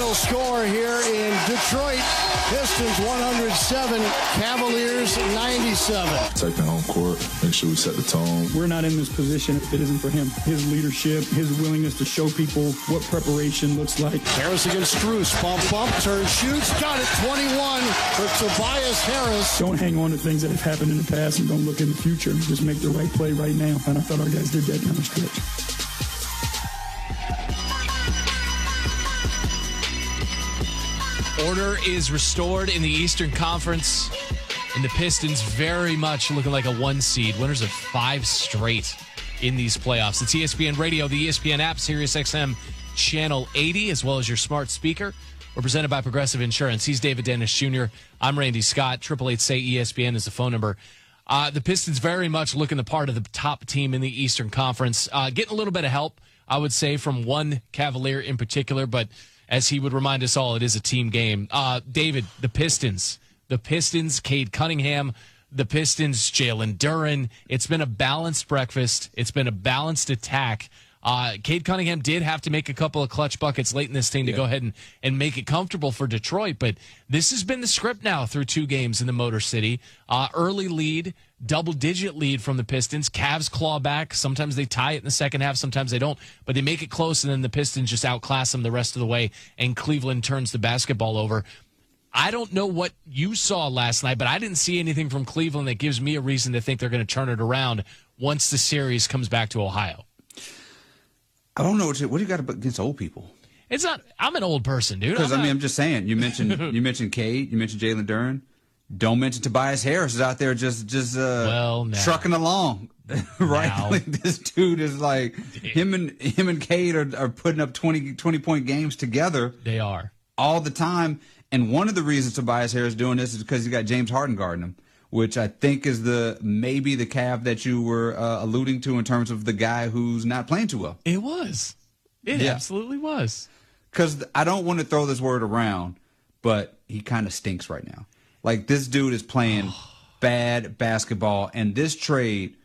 final score here in Detroit. Pistons 107, Cavaliers 97. Take the home court, make sure we set the tone. We're not in this position if it isn't for him. His leadership, his willingness to show people what preparation looks like. Harris against Strus. Bump, turn, shoots. Got it, 21 for Tobias Harris. Don't hang on to things that have happened in the past and don't look in the future. Just make the right play right now. And I thought our guys did that down the stretch. Order is restored in the Eastern Conference, and the Pistons very much looking like a 1 seed. Winners of 5 straight in these playoffs. It's ESPN Radio, the ESPN app, SiriusXM Channel 80, as well as your smart speaker. We're presented by Progressive Insurance. He's David Dennis Jr. I'm Randy Scott. 888-SAY-ESPN is the phone number. The Pistons very much looking the part of the top team in the Eastern Conference. Getting a little bit of help, I would say, from one Cavalier in particular, but as he would remind us all, it is a team game. David, the Pistons, Cade Cunningham, the Pistons, Jalen Duren. It's been a balanced breakfast. It's been a balanced attack. Cade Cunningham did have to make a couple of clutch buckets late in this thing to go ahead and make it comfortable for Detroit, but this has been the script now through 2 games in the Motor City. Early lead, double-digit lead from the Pistons. Cavs claw back. Sometimes they tie it in the second half, sometimes they don't, but they make it close, and then the Pistons just outclass them the rest of the way, and Cleveland turns the basketball over. I don't know what you saw last night, but I didn't see anything from Cleveland that gives me a reason to think they're going to turn it around once the series comes back to Ohio. I don't know what do you got against old people? It's not. I'm an old person, dude. Because I'm just saying. You mentioned Cade. You mentioned Jalen Duren. Don't mention Tobias Harris is out there just trucking along, right? Like, this dude is like him and Cade are putting up 20 point games together. They are all the time. And one of the reasons Tobias Harris is doing this is because he's got James Harden guarding him, which I think is maybe the Cav that you were alluding to in terms of the guy who's not playing too well. It was. It absolutely was. Because I don't want to throw this word around, but he kind of stinks right now. Like, this dude is playing bad basketball, and this trade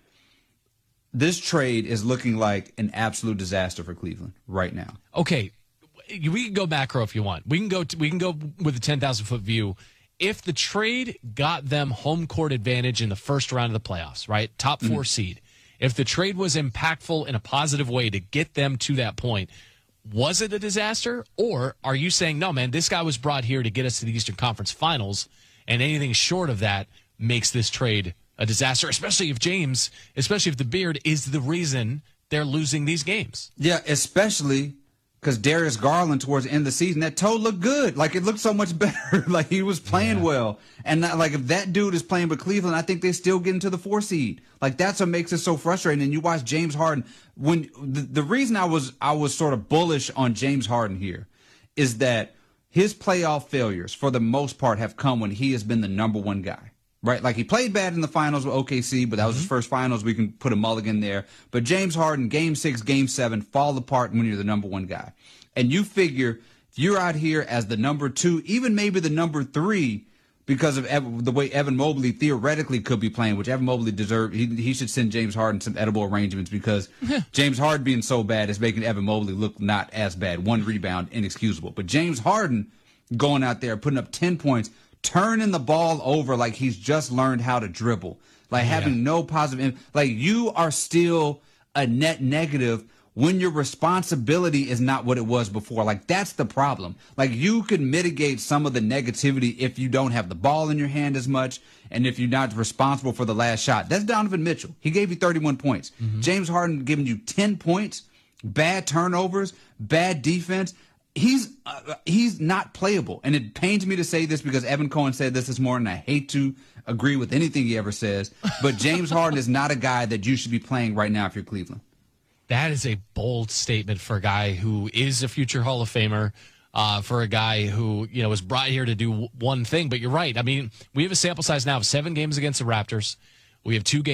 is looking like an absolute disaster for Cleveland right now. Okay, we can go macro if you want. We can go with a 10,000-foot view. If the trade got them home court advantage in the first round of the playoffs, right, top 4 seed, if the trade was impactful in a positive way to get them to that point, was it a disaster? Or are you saying, no, man, this guy was brought here to get us to the Eastern Conference Finals, and anything short of that makes this trade a disaster, especially if the Beard is the reason they're losing these games? Yeah, especially because Darius Garland, towards the end of the season, that toe looked good. Like, it looked so much better. Like, he was playing well. And, like, if that dude is playing with Cleveland, I think they still get into the 4 seed. Like, that's what makes it so frustrating. And you watch James Harden. When the reason I was sort of bullish on James Harden here is that his playoff failures, for the most part, have come when he has been the number 1 guy. Right? Like, he played bad in the finals with OKC, but that was his first finals. We can put a mulligan there. But James Harden, Game 6, Game 7, fall apart when you're the number 1 guy. And you figure if you're out here as the number 2, even maybe the number 3, because of the way Evan Mobley theoretically could be playing, which Evan Mobley deserved. He should send James Harden some edible arrangements, because James Harden being so bad is making Evan Mobley look not as bad. 1 rebound, inexcusable. But James Harden going out there, putting up 10 points, turning the ball over like he's just learned how to dribble, like having no positive, like, you are still a net negative when your responsibility is not what it was before. Like, that's the problem. Like, you could mitigate some of the negativity if you don't have the ball in your hand as much, and if you're not responsible for the last shot. That's Donovan Mitchell. He gave you 31 points. James Harden giving you 10 points, bad turnovers, bad defense. He's not playable. And it pains me to say this because Evan Cohen said this morning. I hate to agree with anything he ever says, but James Harden is not a guy that you should be playing right now if you're Cleveland. That is a bold statement for a guy who is a future Hall of Famer, for a guy who, was brought here to do one thing. But you're right. I mean, we have a sample size now of 7 games against the Raptors. We have 2 games